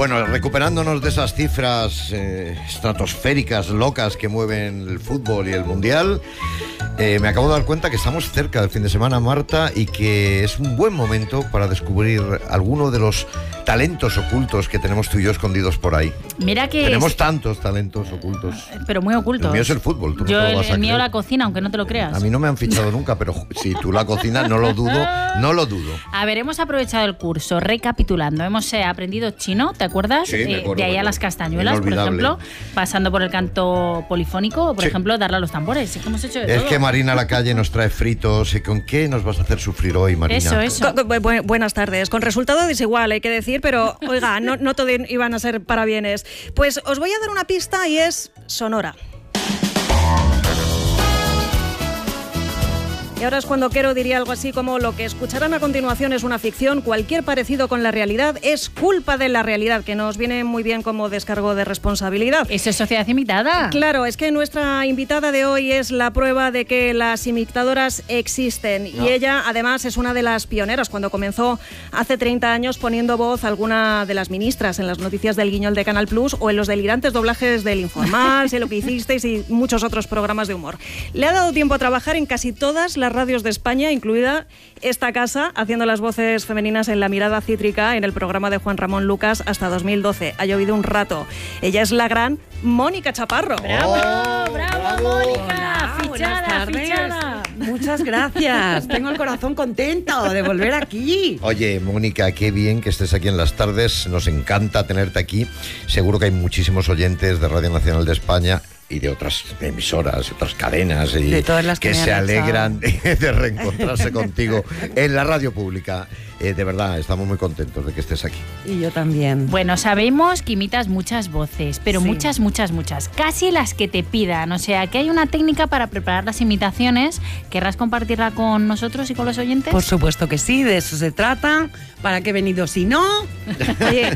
Bueno, recuperándonos de esas cifras estratosféricas, locas que mueven el fútbol y el mundial, me acabo de dar cuenta que estamos cerca del fin de semana, Marta, y que es un buen momento para descubrir alguno de los talentos ocultos que tenemos tú y yo escondidos por ahí. Mira que tenemos tantos talentos ocultos. Pero muy ocultos. El mío es el fútbol. Tú yo no te lo vas a el mío creer. la cocina, aunque no te lo creas. A mí no me han fichado nunca, pero si tú la cocinas, no lo dudo, no lo dudo. A ver, hemos aprovechado el curso, recapitulando. Hemos aprendido chino, ¿te acuerdas? Sí, me acuerdo, de ahí me a las acuerdo. castañuelas, por Inolvidable. ejemplo, pasando por el canto polifónico, o por Sí. ejemplo, darle a los tambores. Es que hemos hecho de Es todo. que Marina Lacalle nos trae fritos. ¿Y con qué nos vas a hacer sufrir hoy, Marina? Eso. Buenas tardes. Con resultado desigual, hay que decir, pero oiga, no todo iban a ser parabienes. Pues os voy a dar una pista y es Sonora. Y ahora es cuando Quero diría algo así como: lo que escucharán a continuación es una ficción, cualquier parecido con la realidad es culpa de la realidad, que nos viene muy bien como descargo de responsabilidad. Eso es sociedad imitada. Claro, es que nuestra invitada de hoy es la prueba de que las imitadoras existen. Y ella, además, es una de las pioneras cuando comenzó hace 30 años poniendo voz a alguna de las ministras en las noticias del Guiñol de Canal Plus o en los delirantes doblajes del Informal, Sé lo que hicisteis y muchos otros programas de humor. Le ha dado tiempo a trabajar en casi todas las radios de España, incluida esta casa, haciendo las voces femeninas en La Mirada Cítrica en el programa de Juan Ramón Lucas hasta 2012. Ha llovido un rato. Ella es la gran Mónica Chaparro. ¡Bravo, Mónica! Hola, buenas ¡Fichada, tardes. fichada! Muchas gracias. Tengo el corazón contento de volver aquí. Oye, Mónica, qué bien que estés aquí en las tardes. Nos encanta tenerte aquí. Seguro que hay muchísimos oyentes de Radio Nacional de España y de otras emisoras, otras cadenas, y De todas las que me se han alegran de reencontrarse contigo en la radio pública. De verdad, estamos muy contentos de que estés aquí. Y yo también. Bueno, sabemos que imitas muchas voces, pero Sí. muchas. Casi las que te pidan. O sea, que hay una técnica para preparar las imitaciones. ¿Querrás compartirla con nosotros y con los oyentes? Por supuesto que sí, de eso se trata. ¿Para qué he venido si no? Oye,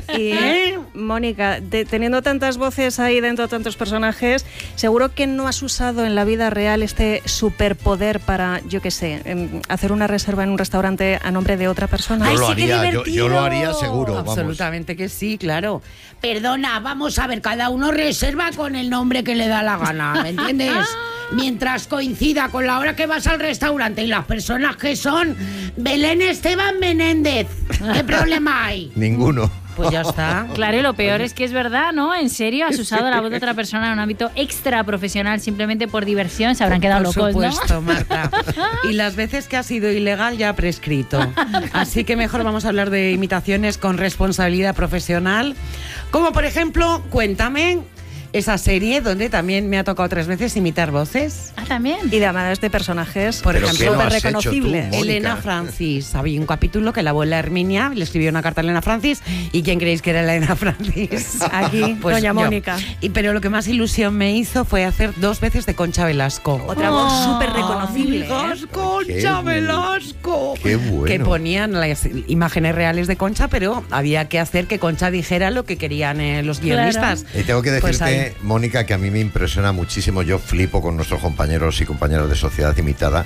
y Mónica, teniendo tantas voces ahí dentro, tantos personajes, seguro que no has usado en la vida real este superpoder para, yo qué sé, hacer una reserva en un restaurante a nombre de otra persona. ¡Ay, Yo lo sí, qué haría, divertido! yo lo haría seguro, vamos. Absolutamente que sí, claro. Perdona, vamos a ver, cada uno reserva con el nombre que le da la gana, ¿me entiendes? Mientras coincida con la hora que vas al restaurante y las personas que son Belén Esteban Menéndez. ¿Qué problema hay? Ninguno. Pues ya está. Claro, y lo peor es que es verdad, ¿no? ¿En serio? ¿Has usado la voz de otra persona en un ámbito extra profesional simplemente por diversión? Se habrán quedado Por locos, supuesto, Marta. Y las veces que ha sido ilegal ya ha prescrito. Así que mejor vamos a hablar de imitaciones con responsabilidad profesional. Como por ejemplo, Cuéntame, esa serie donde también me ha tocado 3 veces imitar voces. ¿no? Ah, también. Y además de personajes, Por ¿Pero ejemplo, qué no súper has hecho tú, reconocibles. Mónica? Elena Francis. Había un capítulo que la abuela Herminia le escribió una carta a Elena Francis. ¿Y quién creéis que era Elena Francis? Aquí, doña yo. Mónica. Pero lo que más ilusión me hizo fue hacer 2 veces de Concha Velasco. Otra voz súper reconocible. Amigas, Qué Concha bu- Velasco. Qué bueno. Que ponían las imágenes reales de Concha, pero había que hacer que Concha dijera lo que querían los guionistas. Y tengo que Pues decirte, Mónica, que a mí me impresiona muchísimo. Yo flipo con nuestros compañeros y compañeras de Sociedad Imitada.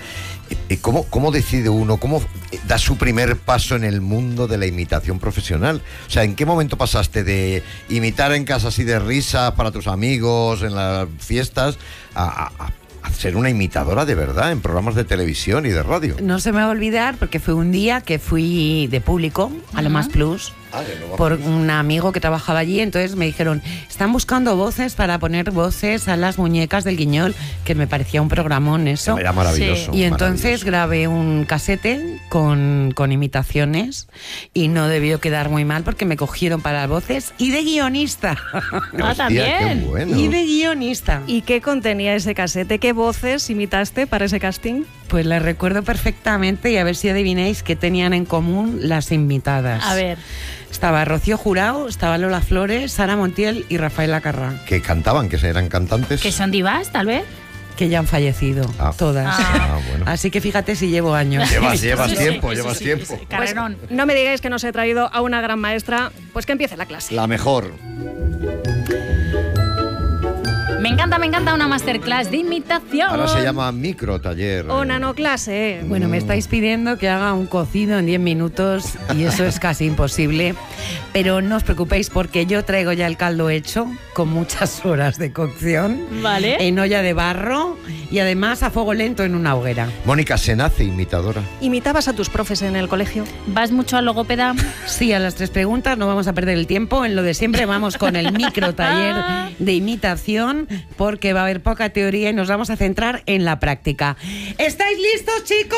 ¿Cómo decide uno, cómo da su primer paso en el mundo de la imitación profesional? O sea, ¿en qué momento pasaste de imitar en casa así de risa para tus amigos, en las fiestas, a ser una imitadora de verdad en programas de televisión y de radio? No se me va a olvidar porque fue un día que fui de público a Lo Más Plus por un amigo que trabajaba allí. Entonces me dijeron, están buscando voces para poner voces a las muñecas del Guiñol, que me parecía un programón eso. Era maravilloso. Y entonces maravilloso. grabé un casete con imitaciones y no debió quedar muy mal porque me cogieron para voces y de guionista. Ah, Hostia, también. qué bueno. Y de guionista. ¿Y qué contenía ese casete? ¿Qué voces imitaste para ese casting? Pues la recuerdo perfectamente y a ver si adivináis qué tenían en común las invitadas. A ver. Estaba Rocío Jurado, estaba Lola Flores, Sara Montiel y Rafael Acarrá, Que cantaban, que eran cantantes. ¿Que son divas, tal vez? que ya han fallecido, todas. Bueno. Así que fíjate si llevo años. Llevas Sí, tiempo, sí, llevas sí, tiempo. sí. Carrerón. Pues no me digáis que no os he traído a una gran maestra, pues que empiece la clase. La mejor. Me encanta una masterclass de imitación. Ahora se llama microtaller. O nanoclase. Bueno, me estáis pidiendo que haga un cocido en 10 minutos y eso es casi imposible. Pero no os preocupéis porque yo traigo ya el caldo hecho con muchas horas de cocción. Vale. En olla de barro y además a fuego lento en una hoguera. Mónica, ¿se nace imitadora? ¿Imitabas a tus profes en el colegio? ¿Vas mucho al logopeda? Sí, a las 3 preguntas, no vamos a perder el tiempo. En lo de siempre vamos con el microtaller de imitación porque va a haber poca teoría y nos vamos a centrar en la práctica. ¿Estáis listos, chicos?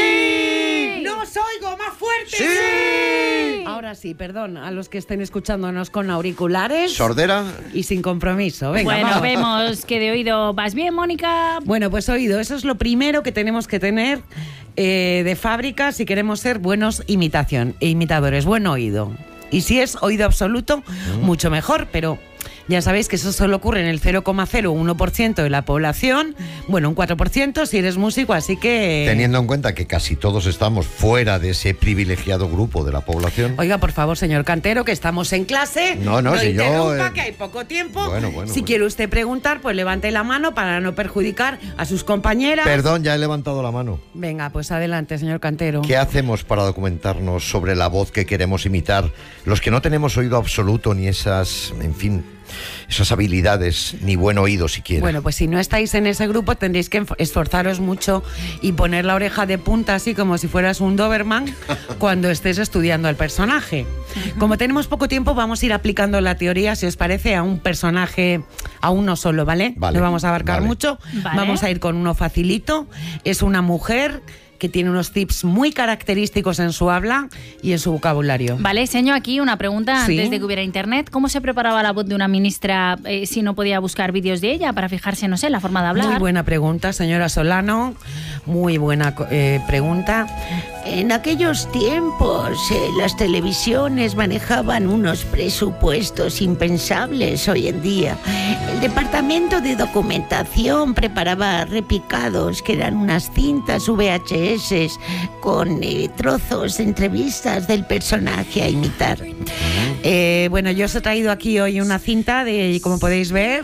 ¡Sí! ¡No os oigo! ¡Más fuerte! ¡Sí! Ahora sí, perdón, a los que estén escuchándonos con auriculares. ¿Sordera? Y sin compromiso. Venga, Bueno, vamos. vemos que de oído vas bien, Mónica. Bueno, pues oído, eso es lo primero que tenemos que tener de fábrica si queremos ser buenos imitadores, buen oído. Y si es oído absoluto, mucho mejor, pero ya sabéis que eso solo ocurre en el 0,01% de la población, bueno, un 4% si eres músico, así que... Teniendo en cuenta que casi todos estamos fuera de ese privilegiado grupo de la población. Oiga, por favor, señor Cantero, que estamos en clase. No, si yo... interrumpa, que hay poco tiempo. Bueno, si quiere usted preguntar, pues levante la mano para no perjudicar a sus compañeras. Perdón, ya he levantado la mano. Venga, pues adelante, señor Cantero. ¿Qué hacemos para documentarnos sobre la voz que queremos imitar? Los que no tenemos oído absoluto ni esas, en fin, esas habilidades, ni buen oído siquiera. Bueno, pues si no estáis en ese grupo tendréis que esforzaros mucho y poner la oreja de punta así como si fueras un Doberman cuando estés estudiando al personaje. Como tenemos poco tiempo, vamos a ir aplicando la teoría, si os parece, a un personaje, a uno solo, ¿vale? No vamos a abarcar mucho. Vale. Vamos a ir con uno facilito. Es una mujer que tiene unos tips muy característicos en su habla y en su vocabulario. Vale, señor, aquí una pregunta Sí. antes de que hubiera internet. ¿Cómo se preparaba la voz de una ministra si no podía buscar vídeos de ella para fijarse, no sé, en la forma de hablar? Muy buena pregunta, señora Solano. Muy buena pregunta. En aquellos tiempos, las televisiones manejaban unos presupuestos impensables hoy en día. El departamento de documentación preparaba repicados, que eran unas cintas VHS con trozos de entrevistas del personaje a imitar. Bueno, yo os he traído aquí hoy una cinta de, como podéis ver,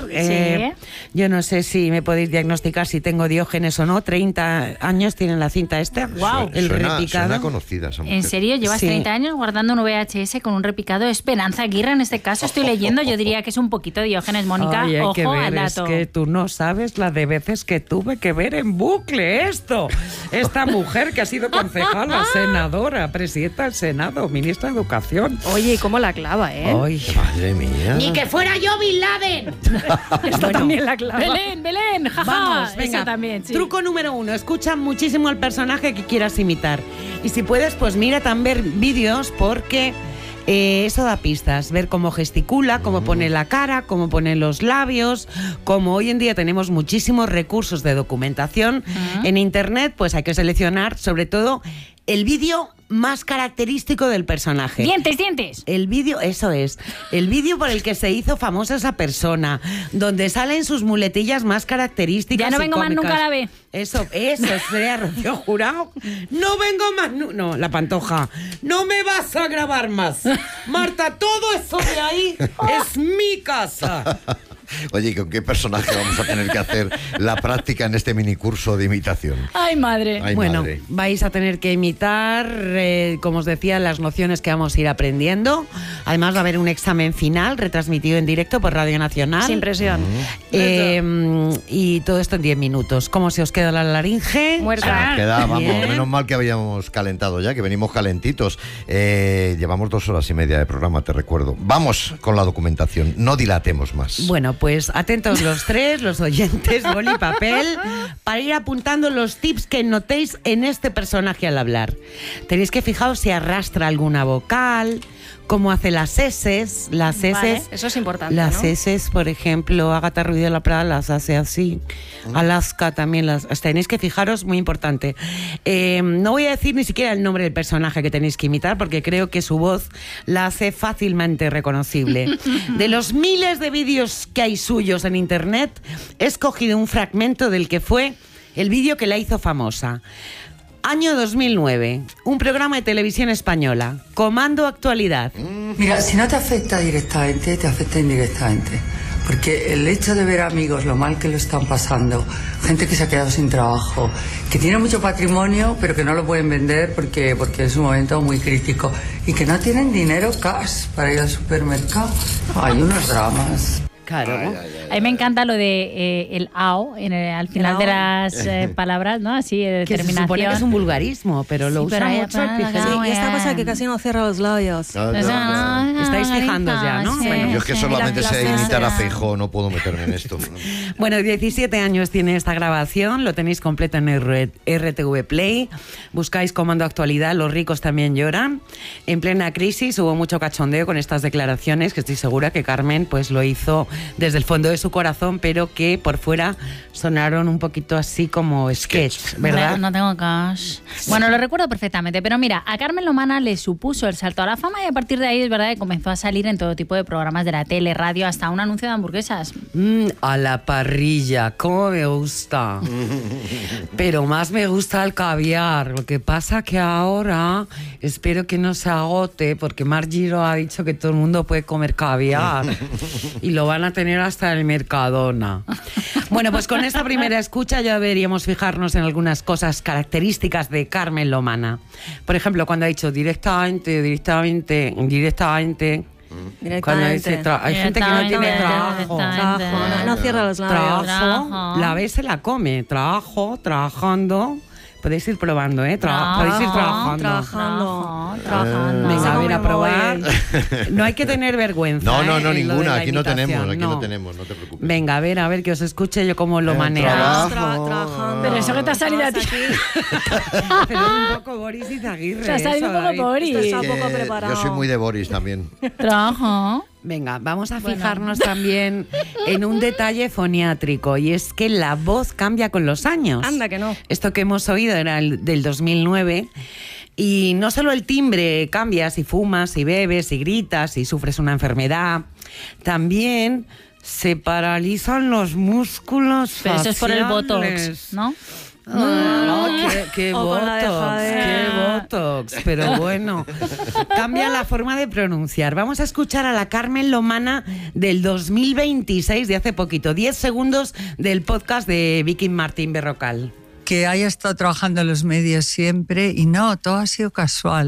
yo no sé si me podéis diagnosticar si tengo Diógenes o no. 30 años tiene la cinta esta. Guau. El suena repicado. conocida esa mujer. ¿En serio? ¿Llevas Sí. 30 años guardando un VHS con un repicado? Esperanza Aguirre, en este caso estoy leyendo. Yo diría que es un poquito Diógenes, Mónica. Ay, hay Ojo que ver, al dato. es que tú no sabes la de veces que tuve que ver en bucle esto. Esta mujer que ha sido concejala, senadora, presidenta del Senado, ministra de Educación. Oye, ¿y cómo la clava, Ay, Madre mía. Ni que fuera yo Bin Laden. Esto también la clava. Belén, jaja. Vamos, venga. Eso también, sí. Truco número 1, escucha muchísimo al personaje que quieras imitar. Y si puedes, pues mira también vídeos porque eso da pistas. Ver cómo gesticula, cómo pone la cara, cómo pone los labios. Como hoy en día tenemos muchísimos recursos de documentación en internet, pues hay que seleccionar sobre todo el vídeo más característico del personaje. Dientes. El vídeo, eso es, el vídeo por el que se hizo famosa esa persona, donde salen sus muletillas más características. Ya no y vengo más cómicas. nunca a la vez. Eso sería Rocío Jurado. No vengo más, no, la Pantoja. No me vas a grabar más. Marta, todo eso de ahí es mi casa. Oye, ¿y con qué personaje vamos a tener que hacer la práctica en este minicurso de imitación? Ay, madre. Ay, Bueno, madre. vais a tener que imitar, como os decía, las nociones que vamos a ir aprendiendo. Además va a haber un examen final retransmitido en directo por Radio Nacional. Sin presión. Y todo esto en 10 minutos. ¿Cómo se os queda la laringe? Muerta. Queda, vamos, Bien. menos mal que habíamos calentado ya, que venimos calentitos. Llevamos 2 horas y media de programa, te recuerdo. Vamos con la documentación, no dilatemos más. Bueno, pues atentos los tres, los oyentes, boli y papel, para ir apuntando los tips que notéis en este personaje al hablar. Tenéis que fijaros si arrastra alguna vocal, cómo hace las eses. Las eses, Vale, eso es importante, Las ¿no? eses, por ejemplo, Ágata Ruiz de la Prada las hace así. Alaska también las... Tenéis que fijaros, muy importante. No voy a decir ni siquiera el nombre del personaje que tenéis que imitar, porque creo que su voz la hace fácilmente reconocible. De los miles de vídeos que hay suyos en internet, he escogido un fragmento del que fue el vídeo que la hizo famosa. Año 2009, un programa de televisión española, Comando Actualidad. Mira, si no te afecta directamente, te afecta indirectamente. Porque el hecho de ver amigos lo mal que lo están pasando, gente que se ha quedado sin trabajo, que tiene mucho patrimonio pero que no lo pueden vender porque es un momento muy crítico y que no tienen dinero cash para ir al supermercado. Hay unos dramas. Claro. A mí me encanta lo de el ao al final de las palabras, ¿no? Así, de Que se determinación. supone que es un vulgarismo, pero lo usa mucho el pijero. Sí, y esta cosa que casi no cierra los labios. Estáis fijando ya, ¿no? Sí. Bueno, Yo es que solamente Mira, sé clases imitar a era- Feijóo, no puedo meterme en esto. Bueno, 17 años tiene esta grabación, lo tenéis completo en RTV Play. Buscáis Comando Actualidad, Los ricos también lloran. En plena crisis hubo mucho cachondeo con estas declaraciones, que estoy segura que Carmen pues lo hizo desde el fondo de su corazón, pero que por fuera sonaron un poquito así como sketch, ¿verdad? No tengo cash. Bueno, lo recuerdo perfectamente, pero mira, a Carmen Lomana le supuso el salto a la fama y a partir de ahí es verdad que comenzó a salir en todo tipo de programas de la tele, radio, hasta un anuncio de hamburguesas. A la parrilla, cómo me gusta. Pero más me gusta el caviar. Lo que pasa que ahora espero que no se agote, porque Marc Giro ha dicho que todo el mundo puede comer caviar y lo van a tener hasta el Mercadona. Bueno, pues con esta primera escucha ya deberíamos fijarnos en algunas cosas características de Carmen Lomana. Por ejemplo, cuando ha dicho directamente. Cuando dice hay gente que no tiene trabajo. No cierra los labios. Trabajo, la B se la come. Trabajo, trabajando. Podéis ir probando, ¿eh? Podéis ir trabajando. Trabajando. Venga, a ver, a ¿Cómo me probar. voy? No hay que tener vergüenza. No, en lo de ninguna. la Aquí no imitación, tenemos, no te preocupes. Venga, a ver, que os escuche yo cómo lo manejo. trabajo. Pero eso que te ha salido a ti. Pero es un poco Boris Izaguirre. Te ha salido eso, un poco David. Boris. Esto está Que poco preparado. yo soy muy de Boris también. Trabajo. Venga, vamos a fijarnos también en un detalle foniátrico, y es que la voz cambia con los años. Anda que no. Esto que hemos oído era del 2009. Y no solo el timbre cambia si fumas, si bebes, si gritas, si sufres una enfermedad. También se paralizan los músculos Pero eso es por el faciales. Botox, ¿no? Qué O con la botox, dejadera. qué botox, pero bueno, cambia la forma de pronunciar. Vamos a escuchar a la Carmen Lomana del 2026, de hace poquito, 10 segundos del podcast de Vicky Martín Berrocal. Que haya estado trabajando en los medios siempre y no, todo ha sido casual.